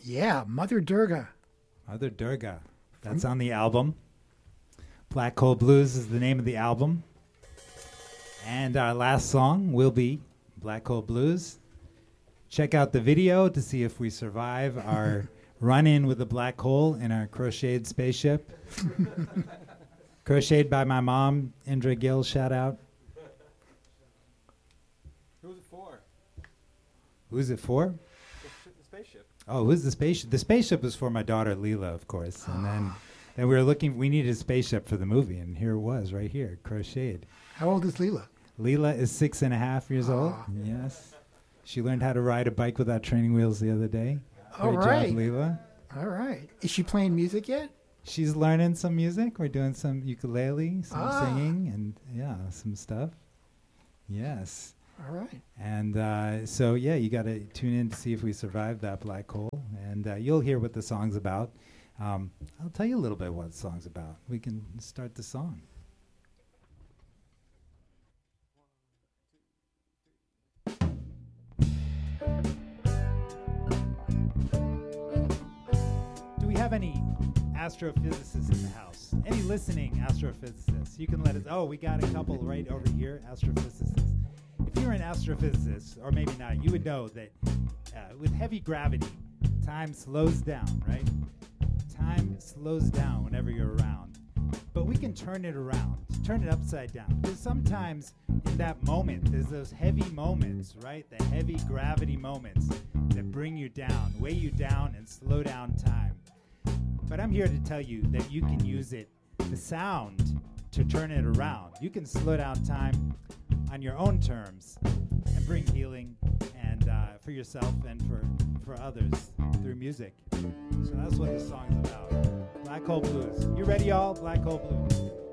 Yeah, Mother Durga. Mother Durga. That's on the album. Black Hole Blues is the name of the album. And our last song will be Black Hole Blues. Check out the video to see if we survive our run-in with a black hole in our crocheted spaceship. Crocheted by my mom, Indra Gill, shout out. Who's it for? Who's it for? The spaceship. Oh, who's the spaceship? The spaceship was for my daughter, Leela, of course. And then we were looking, we needed a spaceship for the movie, and here it was, right here, crocheted. How old is Leela? Leela is 6.5 years old. Yes. She learned how to ride a bike without training wheels the other day. All Great right. job, Leela. All right. Is she playing music yet? She's learning some music. We're doing some ukulele, some singing, and some stuff. Yes. All right. And so, you got to tune in to see if we survive that black hole. And you'll hear what the song's about. I'll tell you a little bit what the song's about. We can start the song. Do we have any astrophysicists in the house? Any listening astrophysicists? You can let us. Oh, we got a couple right over here, astrophysicists. If you're an astrophysicist, or maybe not, you would know that with heavy gravity, time slows down, right? Time slows down whenever you're around. But we can turn it around, turn it upside down. Because sometimes in that moment, there's those heavy moments, right? The heavy gravity moments that bring you down, weigh you down, and slow down time. But I'm here to tell you that you can use it, the sound, to turn it around. You can slow down time on your own terms and bring healing and for yourself and for others through music. So that's what this song is about. Black Hole Blues. You ready, y'all? Black Hole Blues.